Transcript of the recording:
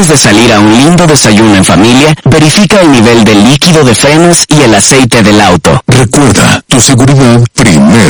Antes de salir a un lindo desayuno en familia, verifica el nivel de líquido de frenos y el aceite del auto. Recuerda, tu seguridad primero.